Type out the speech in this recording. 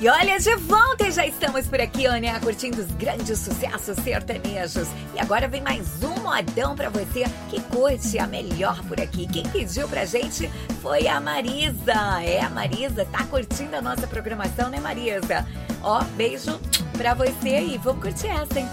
E olha, de volta, e já estamos por aqui, né, curtindo os grandes sucessos sertanejos. E agora vem mais um modão pra você que curte a melhor por aqui. Quem pediu pra gente foi a Marisa. A Marisa tá curtindo a nossa programação, né, Marisa? Ó, beijo pra você e vamos curtir essa então.